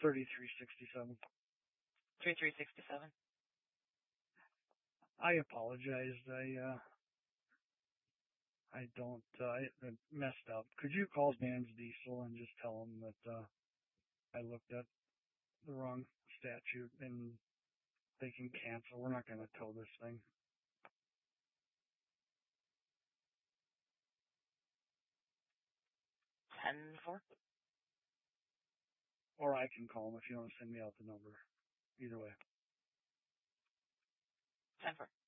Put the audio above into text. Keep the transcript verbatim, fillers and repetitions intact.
thirty-three sixty-seven. thirty-three sixty-seven. I apologize. I uh, I don't. Uh, I I messed up. Could you call Vans Diesel and just tell them that uh, I looked at the wrong statute and they can cancel? We're not going to tow this thing. ten four. Or I can call them if you want to send me out the number. Either way. ten four.